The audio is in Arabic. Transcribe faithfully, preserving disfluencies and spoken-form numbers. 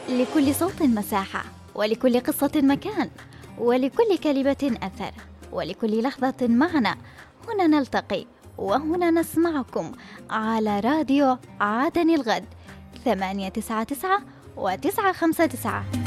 لكل صوت مساحة، ولكل قصة مكان، ولكل كلمة أثر، ولكل لحظة معنى. هنا نلتقي وهنا نسمعكم على راديو عدن الغد ثمانية تسعة تسعة وتسعة خمسة تسعة.